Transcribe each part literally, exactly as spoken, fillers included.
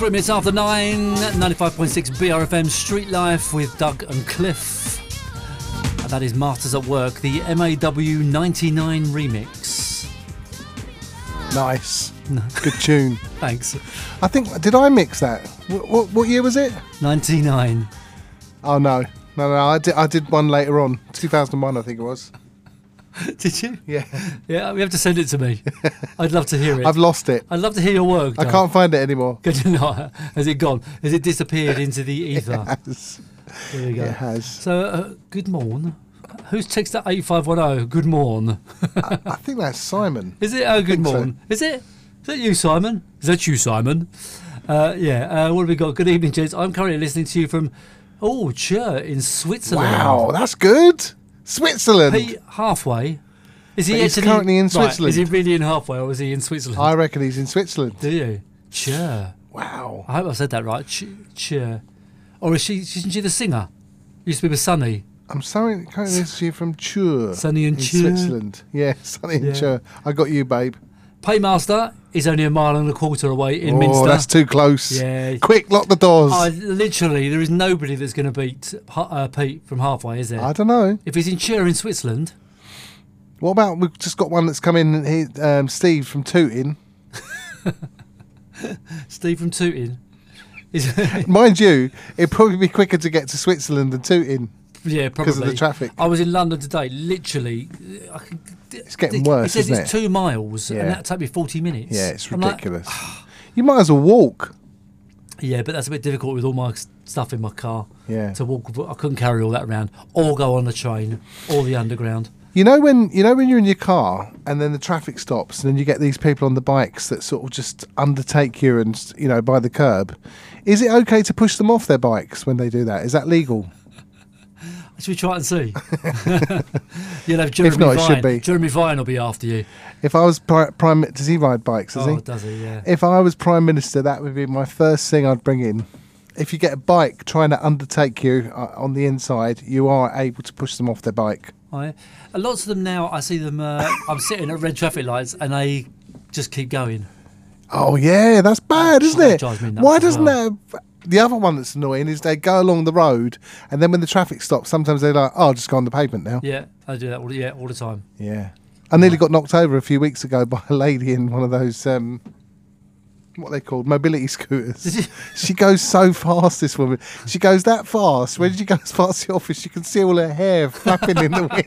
Three minutes after nine, ninety-five point six B R F M Street Life with Doug and Cliff. And that is Masters at Work, the M A W ninety-nine remix. Nice. Good tune. Thanks. I think, did I mix that? What, what, what year was it? ninety-nine. Oh, no. No, no, I did, I did one later on. two thousand one, I think it was. Did you? Yeah. Yeah, you have to send it to me. I'd love to hear it. I've lost it. I'd love to hear your work. Doug. I can't find it anymore. Could you not? Has it gone? Has it disappeared into the ether? It has. There you go. It has. So, uh, good morn. Who's texted eight five one zero? Good morn. I, I think that's Simon. Is it? Oh, good morn. So. Is it? Is that you, Simon? Is that you, Simon? Uh, yeah. Uh, what have we got? Good evening, gents. I'm currently listening to you from, oh, Chur in Switzerland. Wow, that's good. Switzerland. He halfway. Is he he's actually currently in right, Switzerland? Is he really in halfway, or is he in Switzerland? I reckon he's in Switzerland. Do you? Chur. Wow. I hope I said that right. Ch- Chur. Or is she? Isn't she the singer? Used to be with Sunny. I'm sorry, currently listening to you from Chur. Sunny and in Chur. Switzerland. Yeah, Sunny and Yeah. Chur. I got you, babe. Paymaster is only a mile and a quarter away in oh, Minster. that's too close. Yeah. Quick, lock the doors. I, literally, there is nobody that's going to beat uh, Pete from halfway, is there? I don't know. If he's in Chur in Switzerland. What about, we've just got one that's come in, here, um, Steve from Tooting. Steve from Tooting. Is Mind you, it'd probably be quicker to get to Switzerland than Tooting. Yeah, probably. Because of the traffic. I was in London today, literally. I can, It's getting worse, It says isn't it's it? two miles, Yeah. and that'll take me forty minutes. Yeah, it's I'm like, ridiculous. You might as well walk. yeah, but that's a bit difficult with all my s- stuff in my car. Yeah. To walk, I couldn't carry all that around, or go on the train, or the underground. You know when you know when you're in your car and then the traffic stops and then you get these people on the bikes that sort of just undertake you and, you know, by the curb. Is it okay to push them off their bikes when they do that? Is that legal? Should we try and see? You'll have Jeremy If not, it Vine. should be. Jeremy Vine will be after you. If I was pri- prime, does he ride bikes? Does oh, he? does he? Yeah. If I was prime minister, that would be my first thing I'd bring in. If you get a bike trying to undertake you uh, on the inside, you are able to push them off their bike. I, and lots of them now, I see them. Uh, I'm sitting at red traffic lights, and they just keep going. Oh yeah, that's bad, That- isn't that it? drives me nuts Why as doesn't well. that? The other one that's annoying is they go along the road, and then when the traffic stops, sometimes they're like, "Oh, I'll just go on the pavement now." Yeah, I do that. All, yeah, all the time. Yeah. I nearly got knocked over a few weeks ago by a lady in one of those, um, what are they called, mobility scooters. Did you? She goes so fast, this woman. She goes that fast. When she goes past the office, you can see all her hair flapping in the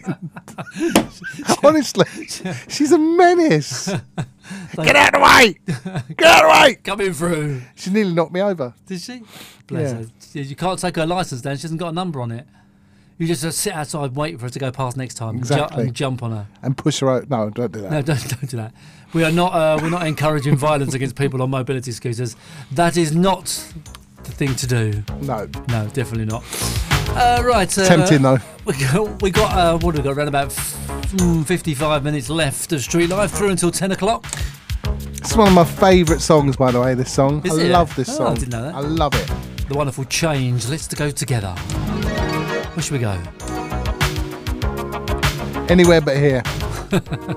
wind. Honestly, she's a menace. Get out of the way! Get out of the way! Coming through. She nearly knocked me over. Did she? Bless Yeah. her. Yeah, you can't take her license down. She hasn't got a number on it. You just uh, sit outside and wait for her to go past next time. and ju- Exactly. And jump on her. And push her out. No, don't do that. No, don't, don't do that. We are not. Uh, we're not encouraging violence against people on mobility scooters. That is not the thing to do. No. No, definitely not. Uh, right. Uh, Tempting though. We got. We got. Uh, what have we got? Around about f- mm, fifty-five minutes left of Street Life through until ten o'clock. It's one of my favourite songs, by the way, this song. Is I it? love this Oh, song. I didn't know that. I love it. The wonderful Change. Let's go together. Where should we go? Anywhere but here.